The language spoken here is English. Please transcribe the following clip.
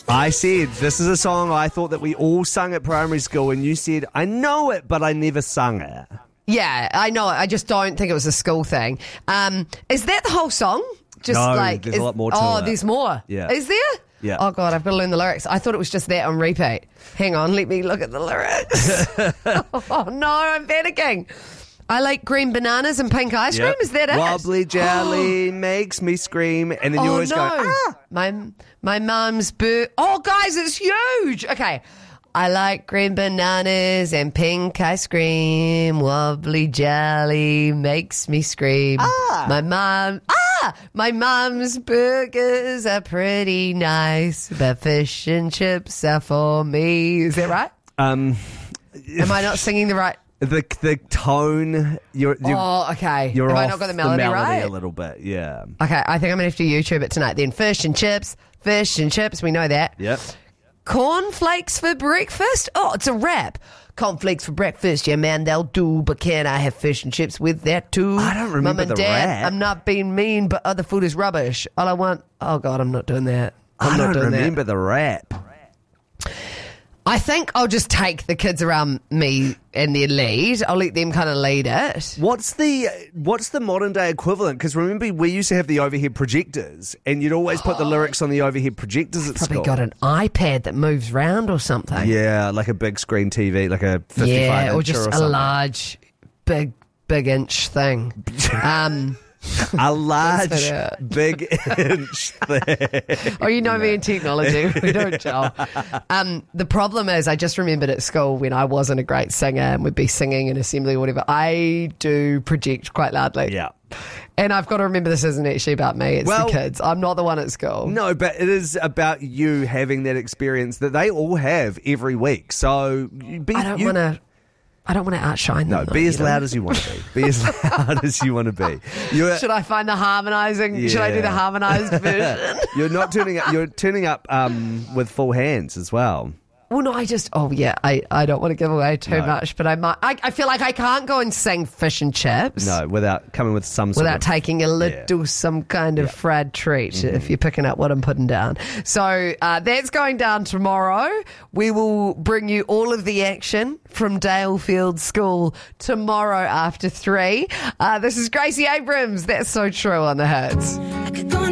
I said, this is a song I thought that we all sung at primary school, and you said, I know it, but I never sung it. Yeah, I know it. I just don't think it was a school thing. Is that the whole song? Just No, like there's a lot more to it. Oh, there's more. Yeah. Is there? Yeah. Oh, God, I've got to learn the lyrics. I thought it was just that on repeat. Hang on, let me look at the lyrics. Oh, no, I'm panicking. I like green bananas and pink ice cream. Is that it? Wobbly jelly makes me scream. And then you always go, ah! My mum's Oh, guys, it's huge. Okay. I like green bananas and pink ice cream. Wobbly jelly makes me scream. Ah. My mum's burgers are pretty nice, but fish and chips are for me. Is that right? Am I not singing the right? The tone, you're okay. Have I not got the melody right? A little bit, yeah. Okay, I think I'm going to have to YouTube it tonight then. Fish and chips, we know that. Yep. Cornflakes for breakfast? Oh, it's a rap. Cornflakes for breakfast, yeah, man, they'll do. But can I have fish and chips with that too? I don't remember Mum and the Dad, rap. I'm not being mean, but other food is rubbish. All I want... Oh, God, I'm not doing that. I don't remember the rap. I think I'll just take the kids around me and their lead. I'll let them kind of lead it. What's the modern day equivalent? Because remember, we used to have the overhead projectors, and you'd always put the lyrics on the overhead projectors at school. Probably got an iPad that moves round or something. Yeah, like a big screen TV, like a 55 yeah, or inch just or a something. large, big inch thing. A large, That's big inch thing. Oh, you know me in technology. We don't gel. The problem is, I just remembered at school when I wasn't a great singer and would be singing in assembly or whatever, I do project quite loudly. Yeah. And I've got to remember this isn't actually about me. It's the kids. I'm not the one at school. No, but it is about you having that experience that they all have every week. So I don't want to outshine them. No, be as loud as you want to be. Be as loud as you want to be. Should I find the harmonising? Yeah. Should I do the harmonised version? You're not turning up. You're turning up with full hands as well. Well, no, I don't want to give away too much, but I might. I feel like I can't go and sing fish and chips. No, without coming with some sort without taking a little, some kind of fried treat, if you're picking up what I'm putting down. So that's going down tomorrow. We will bring you all of the action from Dalefield School tomorrow after 3. This is Gracie Abrams. That's So True on the Hits.